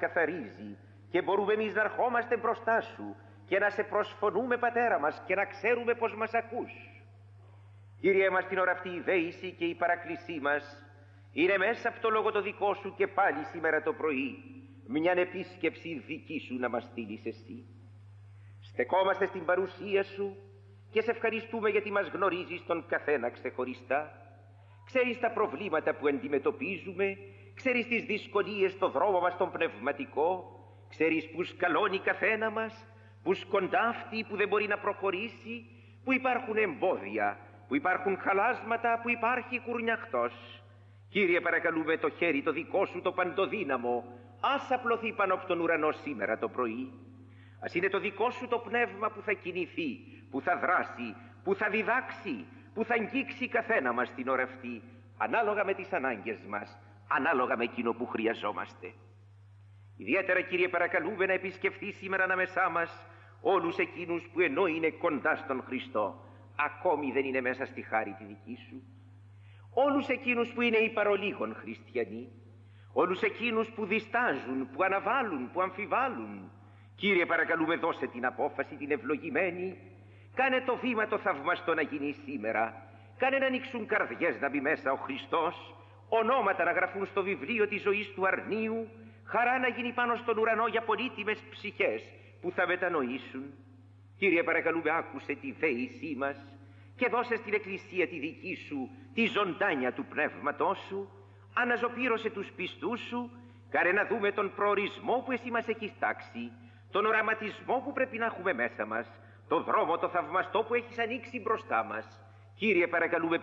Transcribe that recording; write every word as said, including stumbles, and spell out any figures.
καθαρίζει και μπορούμε εμείς να ερχόμαστε μπροστά σου και να σε προσφωνούμε, Πατέρα μας, και να ξέρουμε πως μας ακούς. Κύριε μας, την ώρα αυτή η δέηση και η παράκλησή μας είναι μέσα από το λόγο το δικό σου και πάλι σήμερα το πρωί μια επίσκεψη δική σου να μας στείλεις εσύ. Στεκόμαστε στην παρουσία σου και σε ευχαριστούμε γιατί μας γνωρίζεις τον καθένα ξεχωριστά. Ξέρεις τα προβλήματα που αντιμετωπίζουμε, ξέρεις τις δυσκολίες στο δρόμο μας τον πνευματικό, ξέρεις που σκαλώνει καθένα μας, που σκοντάφτει, που δεν μπορεί να προχωρήσει, που υπάρχουν εμπόδια, που υπάρχουν χαλάσματα, που υπάρχει κουρνιαχτός. Κύριε, παρακαλούμε το χέρι το δικό σου το παντοδύναμο ας απλωθεί πάνω από τον ουρανό σήμερα το πρωί. Ας είναι το δικό σου το πνεύμα που θα κινηθεί, που θα δράσει, που θα διδάξει, που θα αγγίξει καθένα μας την ώρα αυτή, ανάλογα με τις ανάγκες μας, ανάλογα με εκείνο που χρειαζόμαστε. Ιδιαίτερα, Κύριε, παρακαλούμε να επισκεφθεί σήμερα ανάμεσά μας όλους εκείνους που ενώ είναι κοντά στον Χριστό, ακόμη δεν είναι μέσα στη χάρη τη δική σου. Όλους εκείνους που είναι υπαρολίγων χριστιανοί, όλους εκείνους που διστάζουν, που αναβάλουν, που αμφιβάλλουν. Κύριε, παρακαλούμε, δώσε την απόφαση την ευλογημένη, κάνε το βήμα το θαυμαστό να γίνει σήμερα, κάνε να ανοίξουν καρδιές να μπει μέσα ο Χριστός, ονόματα να γραφούν στο βιβλίο της ζωής του αρνίου, χαρά να γίνει πάνω στον ουρανό για πολύτιμες ψυχές που θα μετανοήσουν. Κύριε, παρακαλούμε, άκουσε τη δέησή μας και δώσε στην Εκκλησία τη δική σου τη ζωντάνια του πνεύματός σου, αναζωπήρωσε τους πιστούς σου, κάνε να δούμε τον προορισμό που εσύ μας έχεις τάξει, τον οραματισμό που πρέπει να έχουμε μέσα μας, το δρόμο το θαυμαστό που έχεις ανοίξει μπροστά μας. Κύριε, παρακαλούμε,